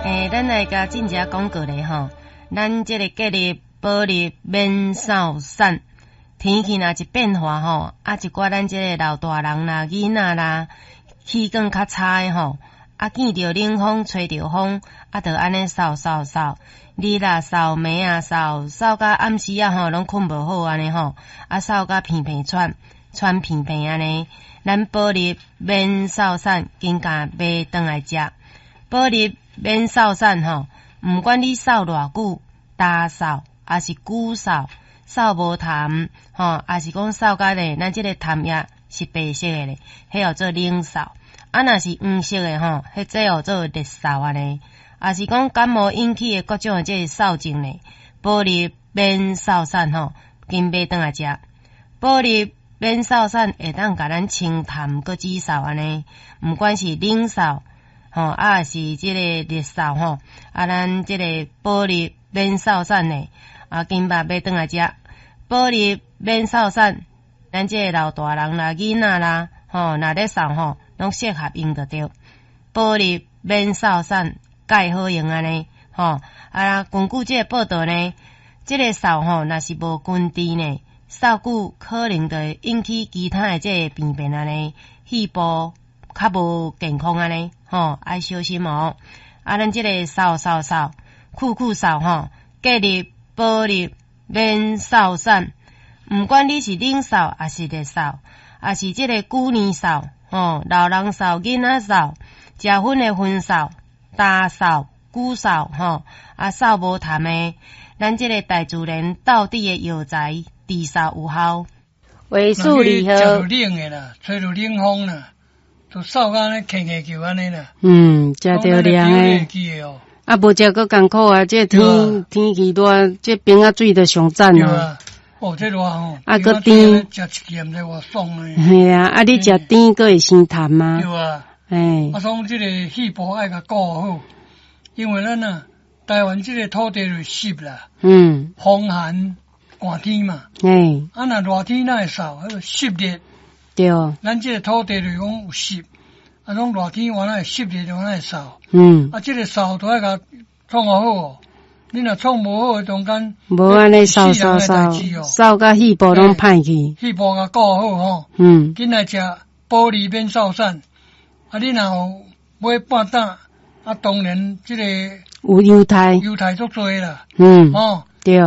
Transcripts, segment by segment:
咱来甲进一广告咧吼，咱这个节日保日免扫散，天气若一变化吼，一寡咱这个老大人啦、囡仔啦，气管较差的吼，见着冷风、吹着风，就安尼扫，日啦扫，暝啊扫，扫到暗时吼，拢困无好安尼吼，扫到鼻喘鼻安尼，咱保日免扫散，紧甲买转来食。保日免扫散吼，毋管你扫偌久，大扫还是久扫，扫无痰吼，还是讲扫甲咧，咱即个痰液是白色的咧，迄叫做冷扫。若是黄色的吼，迄这叫做热扫安尼。也是讲感冒引起的各种的这个扫症咧，保日免扫散吼，紧买转来食。保日免扫散会当甲咱清痰搁止扫安尼，毋管是冷扫。吼，是即个热扫吼，咱即个保日免扫散嘞，金巴买转来食。保日免扫散，咱即个老大人啦、囡仔啦，吼，若咧扫吼，拢适合用得着。保日免扫散，介好用安尼，吼，根据即个报道呢，即个扫吼，若是无根治呢，扫久可能就会引起其他的即个病变安尼，肺部较无健康安尼。吼，爱小心哦！咱即个扫，酷扫吼，节日保日免扫散，毋管你是冷扫还是热扫，还是即个旧年扫，吼，老人扫、囡仔扫、食薰的薰扫、大扫、久扫，吼，扫无痰的，咱即个大自然到底的药材治扫有效。为数如何？ 食着冷的啦，吹着冷风啦。都扫到安尼气球安尼啦， 食着凉诶，无食搁艰苦啊！这天气热，这冰啊水就上赞啊！哦，这热吼， 搁甜， 食一咸才偌爽诶。 系啊，你食甜搁会生痰吗？ 对啊，所以这个肺部爱甲顾好，因为咱台湾这个土地就湿啦，风寒寒天嘛，若热天哪会扫，迄个湿热。 对， 咱这个土地就是讲有湿，种热天完了湿热就完了扫。这个扫都要甲创好哦。你若创无好，中间无安尼扫到肺部拢歹去。 肺部甲顾好吼。紧来食保日免扫散。你若有买半担，当然这个有犹太足多啦。 对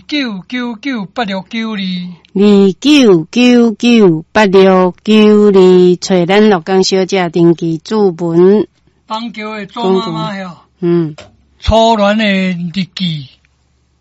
，299982，找咱乐江小姐登记注文。 邦桥的祖妈妈哟，初恋的日记，